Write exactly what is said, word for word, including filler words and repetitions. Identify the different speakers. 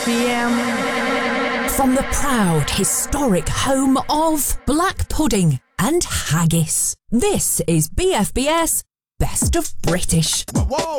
Speaker 1: P M.
Speaker 2: From the proud, historic home of black pudding and haggis, this is B F B S Best of British.
Speaker 3: Whoa!